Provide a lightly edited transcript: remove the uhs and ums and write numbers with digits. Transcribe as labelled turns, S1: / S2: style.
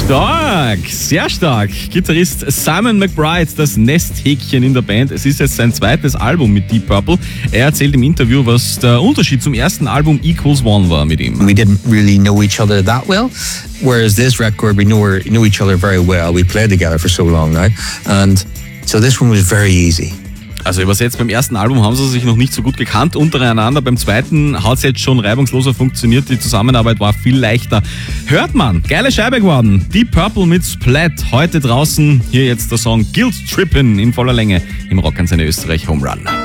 S1: Stark, sehr stark. Gitarrist Simon McBride, das Nesthäkchen in der Band. Es ist jetzt sein zweites Album mit Deep Purple. Er erzählt im Interview, was der Unterschied zum ersten Album Equals One war mit ihm.
S2: We didn't really know each other that well, whereas this record we know each other very well. We played together for so long now, and so this one was very easy.
S1: Also übersetzt, beim ersten Album haben sie sich noch nicht so gut gekannt untereinander. Beim zweiten hat es jetzt schon reibungsloser funktioniert. Die Zusammenarbeit war viel leichter. Hört man, geile Scheibe geworden. Deep Purple mit Splat, heute draußen. Hier jetzt der Song Guilt Trippin' in voller Länge im Rockantenne Österreich Home Run.